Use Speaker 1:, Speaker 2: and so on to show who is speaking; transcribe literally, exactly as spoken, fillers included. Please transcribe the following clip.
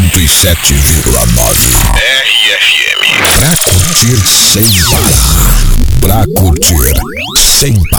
Speaker 1: cento e sete vírgula nove. R F M. Pra curtir sem parar. Pra curtir sem parar.